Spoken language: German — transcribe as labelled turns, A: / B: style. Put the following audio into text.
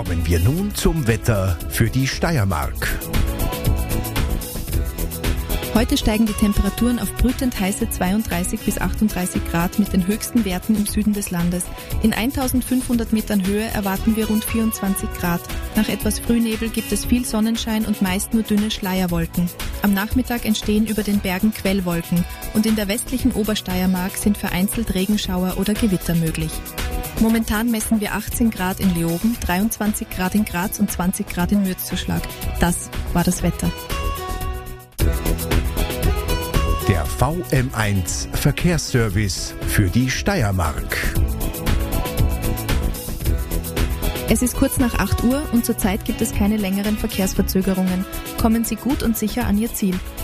A: Kommen wir nun zum Wetter für die Steiermark.
B: Heute steigen die Temperaturen auf brütend heiße 32 bis 38 Grad mit den höchsten Werten im Süden des Landes. In 1500 Metern Höhe erwarten wir rund 24 Grad. Nach etwas Frühnebel gibt es viel Sonnenschein und meist nur dünne Schleierwolken. Am Nachmittag entstehen über den Bergen Quellwolken und in der westlichen Obersteiermark sind vereinzelt Regenschauer oder Gewitter möglich. Momentan messen wir 18 Grad in Leoben, 23 Grad in Graz und 20 Grad in Mürzzuschlag. Das war das Wetter.
A: Der VM1 Verkehrsservice für die Steiermark.
B: Es ist kurz nach 8 Uhr und zurzeit gibt es keine längeren Verkehrsverzögerungen. Kommen Sie gut und sicher an Ihr Ziel.